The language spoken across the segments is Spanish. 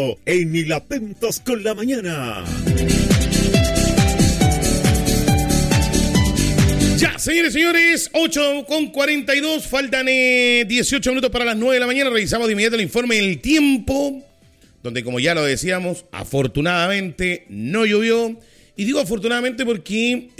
solo en Ni Atentos con la Mañana. Ya, señores y señores, 8:42, faltan 18 minutos para las 9 de la mañana. Revisamos de inmediato el informe del tiempo, donde, como ya lo decíamos, afortunadamente no llovió. Y digo afortunadamente porque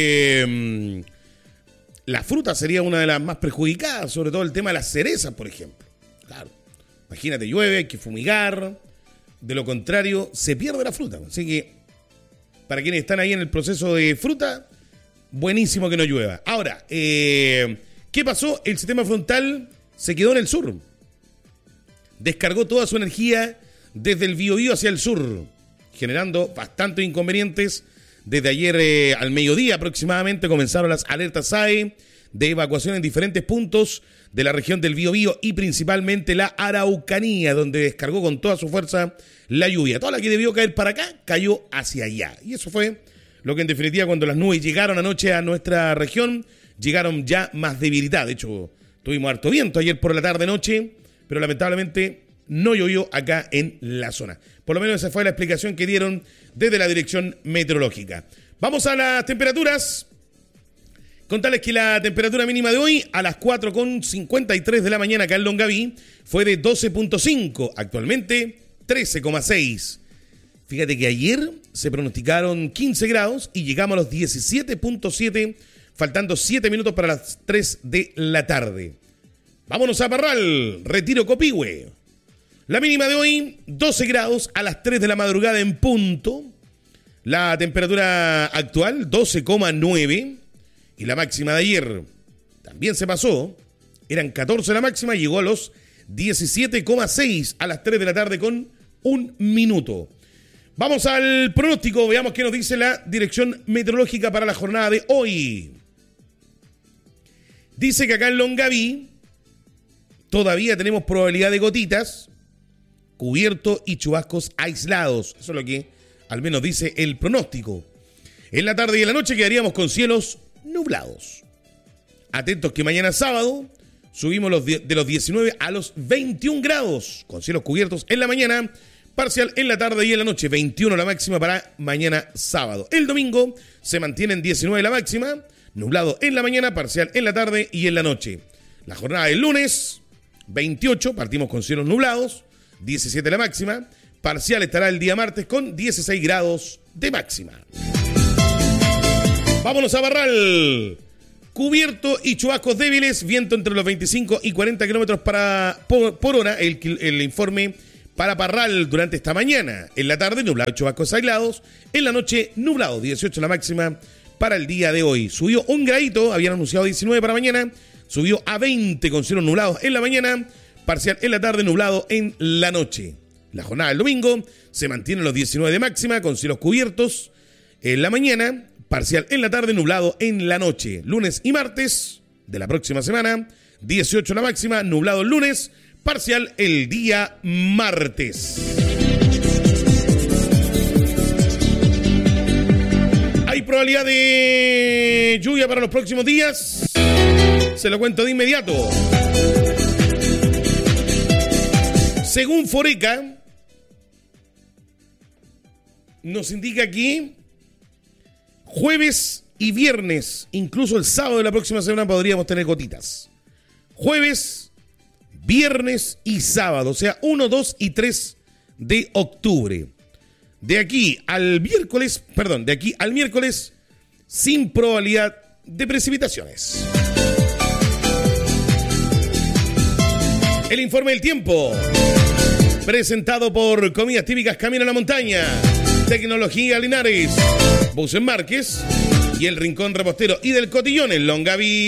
la fruta sería una de las más perjudicadas, sobre todo el tema de las cerezas, por ejemplo. Claro, imagínate, llueve, hay que fumigar, de lo contrario se pierde la fruta. Así que, para quienes están ahí en el proceso de fruta, buenísimo que no llueva. Ahora, ¿qué pasó? El sistema frontal se quedó en el sur. Descargó toda su energía desde el Biobío hacia el sur, generando bastantes inconvenientes. Desde ayer al mediodía aproximadamente comenzaron las alertas SAE de evacuación en diferentes puntos de la región del Biobío y principalmente la Araucanía, donde descargó con toda su fuerza la lluvia. Toda la que debió caer para acá, cayó hacia allá. Y eso fue lo que en definitiva, cuando las nubes llegaron anoche a nuestra región, llegaron ya más debilitadas. De hecho, tuvimos harto viento ayer por la tarde-noche, pero lamentablemente no llovió acá en la zona. Por lo menos esa fue la explicación que dieron desde la dirección meteorológica. Vamos a las temperaturas. Contarles que la temperatura mínima de hoy a las 4:53 de la mañana acá en Longaví fue de 12.5, actualmente 13,6. Fíjate que ayer se pronosticaron 15 grados y llegamos a los 17.7, faltando 7 minutos para las 3 de la tarde. Vámonos a Parral, Retiro Copihue. La mínima de hoy, 12 grados a las 3 de la madrugada en punto. La temperatura actual, 12,9. Y la máxima de ayer también se pasó. Eran 14 la máxima, llegó a los 17,6 a las 3 de la tarde con 1 minuto. Vamos al pronóstico, veamos qué nos dice la dirección meteorológica para la jornada de hoy. Dice que acá en Longaví todavía tenemos probabilidad de gotitas, cubierto y chubascos aislados. Eso es lo que al menos dice el pronóstico. En la tarde y en la noche quedaríamos con cielos nublados. Atentos que mañana sábado subimos de los 19 a los 21 grados, con cielos cubiertos en la mañana, parcial en la tarde y en la noche, 21 la máxima para mañana sábado. El domingo se mantiene en 19 la máxima, nublado en la mañana, parcial en la tarde y en la noche. La jornada del lunes, 28, partimos con cielos nublados, 17 la máxima, parcial estará el día martes con 16 grados de máxima. Vámonos a Barral. Cubierto y chubascos débiles, viento entre los 25 y 40 kilómetros por hora, el informe para Parral durante esta mañana. En la tarde, nublado y chubascos aislados. En la noche, nublado, 18 la máxima para el día de hoy. Subió un gradito, habían anunciado 19 para mañana. Subió a 20 con cielos nublados en la mañana. Parcial en la tarde, nublado en la noche. La jornada del domingo se mantiene en los 19 de máxima con cielos cubiertos en la mañana. Parcial en la tarde, nublado en la noche. Lunes y martes de la próxima semana, 18 la máxima, nublado el lunes. Parcial el día martes. ¿Hay probabilidad de lluvia para los próximos días? Se lo cuento de inmediato. Según Foreca, nos indica aquí jueves y viernes, incluso el sábado de la próxima semana podríamos tener gotitas. Jueves, viernes y sábado, o sea, 1, 2 y 3 de octubre. De aquí al miércoles, sin probabilidad de precipitaciones. El informe del tiempo, presentado por Comidas Típicas Camino a la Montaña, Tecnología Linares, Bus en Márquez y el Rincón Repostero y del Cotillón en Longaví.